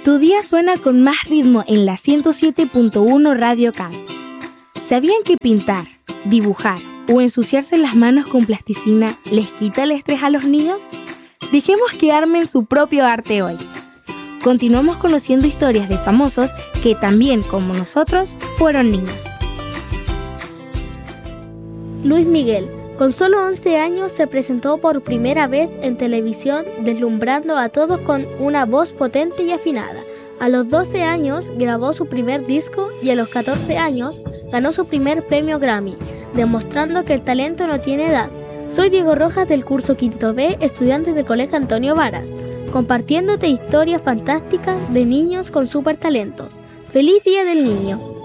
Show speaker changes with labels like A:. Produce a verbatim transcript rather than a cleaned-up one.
A: Tu día suena con más ritmo en la ciento siete punto uno Radio Camp. ¿Sabían que pintar, dibujar o ensuciarse las manos con plasticina les quita el estrés a los niños? Dejemos que armen su propio arte hoy. Continuamos conociendo historias de famosos que también, como nosotros, fueron niños.
B: Luis Miguel, con solo once años, se presentó por primera vez en televisión, deslumbrando a todos con una voz potente y afinada. A los doce años grabó su primer disco y a los catorce años ganó su primer premio Grammy, demostrando que el talento no tiene edad. Soy Diego Rojas del curso Quinto B, estudiante del Colegio Antonio Varas, compartiéndote historias fantásticas de niños con super talentos. ¡Feliz Día del Niño!